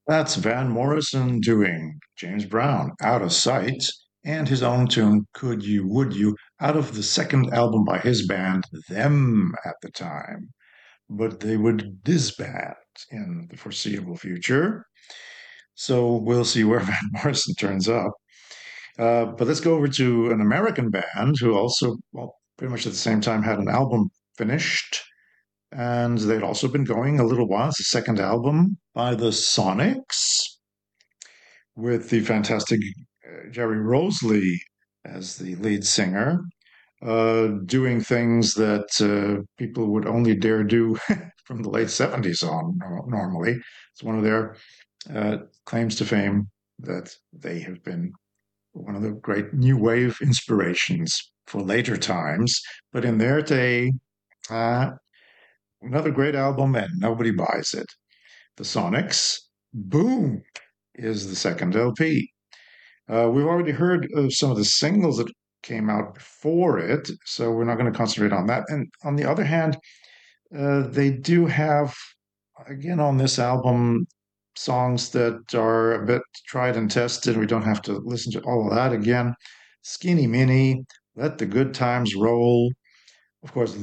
That's Van Morrison doing James Brown, Out of Sight, and his own tune, Could You, Would You, out of the second album by his band, Them, at the time. But they would disband in the foreseeable future. So we'll see where Van Morrison turns up. But let's go over to an American band who also, well, pretty much at the same time had an album finished. And they'd also been going a little while. It's the second album by the Sonics with the fantastic Jerry Rosalie as the lead singer, doing things that people would only dare do from the late 70s on normally. It's one of their claims to fame that they have been one of the great new wave inspirations for later times. But in their day, uh, another great album, and nobody buys it. The Sonics, Boom, is the second LP. We've already heard of some of the singles that came out before it, so we're not going to concentrate on that. And on the other hand, they do have, again, on this album, songs that are a bit tried and tested. We don't have to listen to all of that again. Skinny Mini, Let the Good Times Roll. Of course,